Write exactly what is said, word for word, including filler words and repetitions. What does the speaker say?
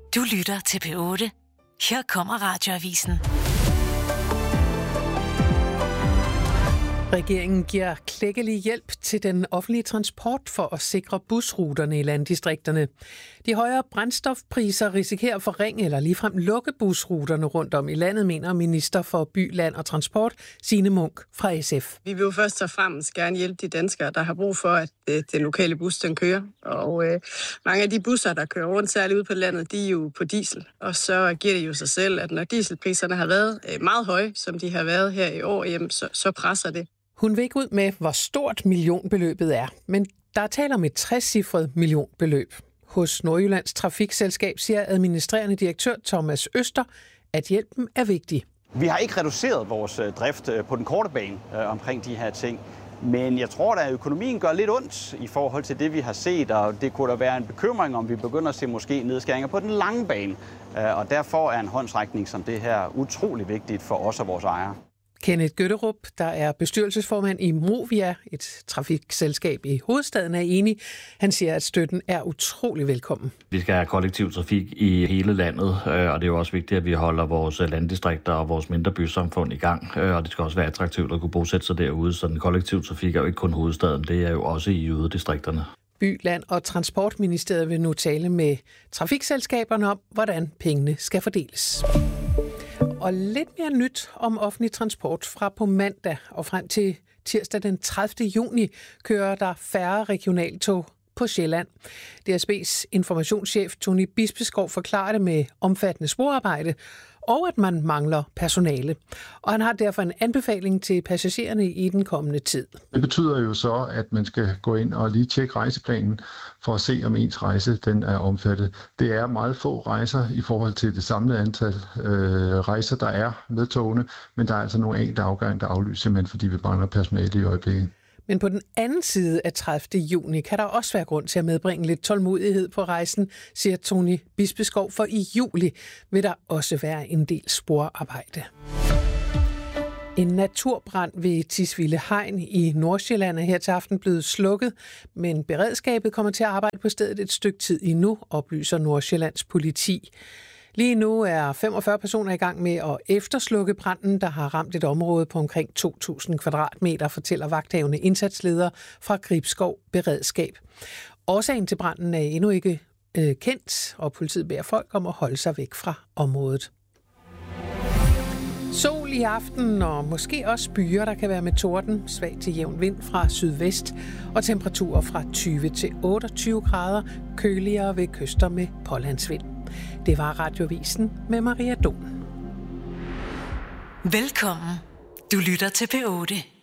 Du lytter til P otte. Her kommer Radioavisen. Regeringen giver klækkelig hjælp til den offentlige transport for at sikre busruterne i landdistrikterne. De højere brændstofpriser risikerer at forringe eller ligefrem lukke busruterne rundt om i landet, mener minister for by, land og transport, Signe Munk fra S F. Vi vil jo først og fremmest gerne hjælpe de danskere, der har brug for, at øh, den lokale bus den kører. Og øh, mange af de busser, der kører rundt, særligt ude på landet, de er jo på diesel. Og så giver det jo sig selv, at når dieselpriserne har været øh, meget høje, som de har været her i år, jamen, så, så presser det. Hun vil ikke ud med, hvor stort millionbeløbet er, men der er tale om et trecifret millionbeløb. Hos Nordjyllands Trafikselskab siger administrerende direktør Thomas Øster, at hjælpen er vigtig. Vi har ikke reduceret vores drift på den korte bane øh, omkring de her ting, men jeg tror, at økonomien gør lidt ondt i forhold til det, vi har set, og det kunne da være en bekymring, om vi begynder at se måske nedskæringer på den lange bane. Øh, og derfor er en håndsrækning som det her utrolig vigtigt for os og vores ejere. Kenneth Gøtterup, der er bestyrelsesformand i Movia, et trafikselskab i hovedstaden, er enig. Han siger, at støtten er utrolig velkommen. Vi skal have kollektiv trafik i hele landet, og det er jo også vigtigt, at vi holder vores landdistrikter og vores mindre bysamfund i gang. Og det skal også være attraktivt at kunne bosætte sig derude, så den kollektiv trafik er jo ikke kun hovedstaden, det er jo også i yderdistrikterne. By, Land og Transportministeriet vil nu tale med trafikselskaberne om, hvordan pengene skal fordeles. Og lidt mere nyt om offentlig transport. Fra på mandag og frem til tirsdag den tredivte juni kører der færre regionaltog på Sjælland. D S B's informationschef Tony Bispeskov forklarer det med omfattende sporarbejde, og at man mangler personale. Og han har derfor en anbefaling til passagererne i den kommende tid. Det betyder jo så, at man skal gå ind og lige tjekke rejseplanen for at se, om ens rejse den er omfattet. Det er meget få rejser i forhold til det samlede antal øh, rejser, der er med togene, men der er altså nogle enkelte afgange, der aflyser, simpelthen fordi vi mangler personale i øjeblikket. Men på den anden side af tredivte juni kan der også være grund til at medbringe lidt tålmodighed på rejsen, siger Tony Bispeskov, for i juli vil der også være en del sporarbejde. En naturbrand ved Tisvilde Hegn i Nordsjælland er her til aften blevet slukket, men beredskabet kommer til at arbejde på stedet et stykke tid endnu, oplyser Nordsjællands politi. Lige nu er femogfyrre personer i gang med at efterslukke branden, der har ramt et område på omkring to tusind kvadratmeter, fortæller vagthavende indsatsleder fra Gribskov Beredskab. Årsagen til branden er endnu ikke øh, kendt, og politiet beder folk om at holde sig væk fra området. Sol i aften og måske også byer, der kan være med torden, svag til jævn vind fra sydvest og temperaturer fra tyve til otteogtyve grader, køligere ved kyster med pålandsvind. Det var Radioavisen med Maria Don. Velkommen. Du lytter til P otte.